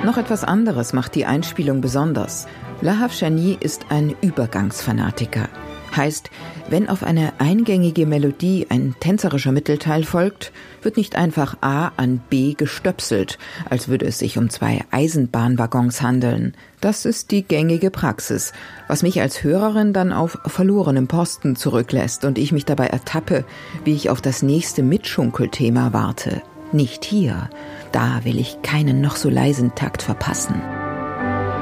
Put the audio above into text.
Noch etwas anderes macht die Einspielung besonders. Lahav Shani ist ein Übergangsfanatiker. Heißt, wenn auf eine eingängige Melodie ein tänzerischer Mittelteil folgt, wird nicht einfach A an B gestöpselt, als würde es sich um 2 Eisenbahnwaggons handeln. Das ist die gängige Praxis, was mich als Hörerin dann auf verlorenem Posten zurücklässt und ich mich dabei ertappe, wie ich auf das nächste Mitschunkelthema warte. Nicht hier. Da will ich keinen noch so leisen Takt verpassen.